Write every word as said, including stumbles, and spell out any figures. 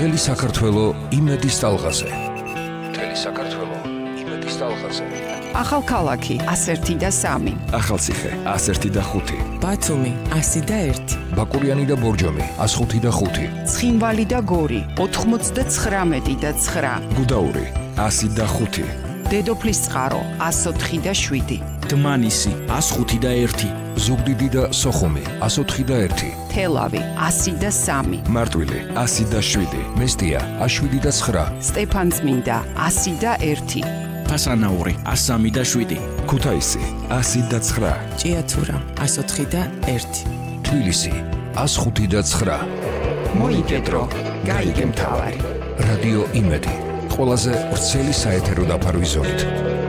მთელი საქართველო იმედის ტალღაზე. მთელი საქართველო იმედის ტალღაზე. ახალქალაქი ასერთი და სამი. ახალციხე ასერთი და ხუთი. ბათუმი ასი და ერთი. ბაკურიანი და ბორჯომი ასხუთი და ხუთი. ცხინვალი და გორი ოთხმოცდაცხრამეტი და ცხრა. გუდაური ასი და ხუთი. დედოფლისწყარო ასოთხი და შვიდი. დმანისი ასხუთი და ერთი. ზუგდიდი და სოხუმი ასოთხი და ერთი. თელავი ასი და სამი. მარტვილი ასი და შვიდი. მესტია აშვიდი და ცხრა. სტეფანწმინდა ასი და ერთი. ფასანაური ასამი და შვიდი. ქუთაისი ასი და ცხრა. ჭიათურა ასოთხი და ერთი. თბილისი ასხუთი და ცხრა. მოიკედრო, გაიგე მთავარი. რადიო იმედი ყველაზე ვრცელი საეთერო დაფარვის ზოლით.